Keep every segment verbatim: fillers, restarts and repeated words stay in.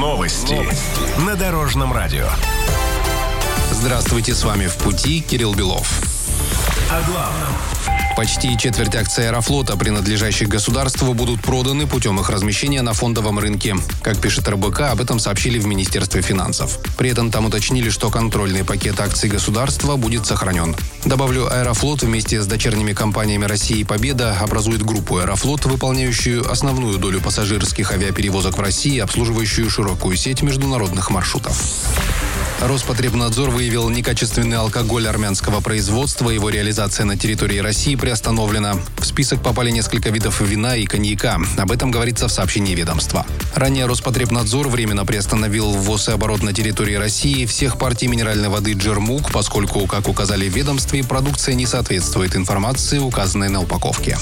Новости на Дорожном радио. Здравствуйте, с вами «В пути» Кирилл Белов. О главном. Почти четверть акций «Аэрофлота», принадлежащих государству, будут проданы путем их размещения на фондовом рынке. Как пишет эр бэ ка, об этом сообщили в Министерстве финансов. При этом там уточнили, что контрольный пакет акций государства будет сохранен. Добавлю, «Аэрофлот» вместе с дочерними компаниями «Россия» и «Победа» образует группу «Аэрофлот», выполняющую основную долю пассажирских авиаперевозок в России, обслуживающую широкую сеть международных маршрутов. Роспотребнадзор выявил некачественный алкоголь армянского производства. Его реализация на территории России приостановлена. В список попали несколько видов вина и коньяка. Об этом говорится в сообщении ведомства. Ранее Роспотребнадзор временно приостановил ввоз и оборот на территории России всех партий минеральной воды «Джермук», поскольку, как указали в ведомстве, продукция не соответствует информации, указанной на упаковке.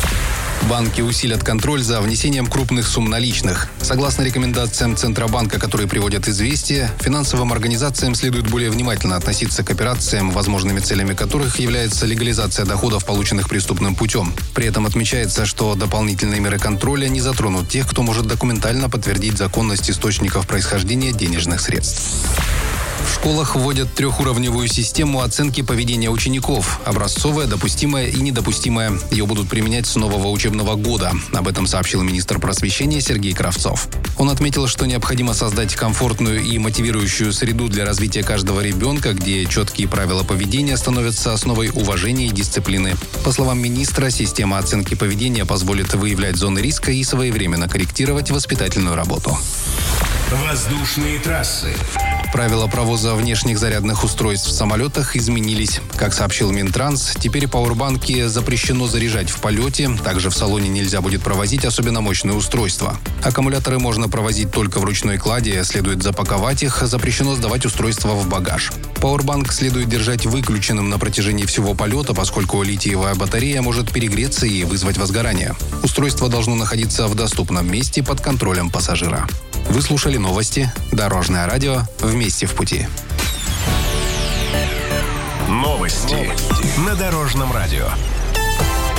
Банки усилят контроль за внесением крупных сумм наличных. Согласно рекомендациям Центробанка, которые приводят «Известия», финансовым организациям следует более внимательно относиться к операциям, возможными целями которых является легализация доходов, полученных преступным путем. При этом отмечается, что дополнительные меры контроля не затронут тех, кто может документально подтвердить законность источников происхождения денежных средств. В школах вводят трехуровневую систему оценки поведения учеников. Образцовая, допустимая и недопустимая. Ее будут применять с нового учебного года. Об этом сообщил министр просвещения Сергей Кравцов. Он отметил, что необходимо создать комфортную и мотивирующую среду для развития каждого ребенка, где четкие правила поведения становятся основой уважения и дисциплины. По словам министра, система оценки поведения позволит выявлять зоны риска и своевременно корректировать воспитательную работу. Воздушные трассы. Правила провоза внешних зарядных устройств в самолетах изменились. Как сообщил Минтранс, теперь пауэрбанки запрещено заряжать в полете. Также в салоне нельзя будет провозить особенно мощные устройства. Аккумуляторы можно провозить только в ручной кладе, следует запаковать их, запрещено сдавать устройства в багаж. Пауэрбанк следует держать выключенным на протяжении всего полета, поскольку литиевая батарея может перегреться и вызвать возгорание. Устройство должно находиться в доступном месте под контролем пассажира. Вы слушали новости Дорожное радио. Вместе в пути. Новости на Дорожном радио.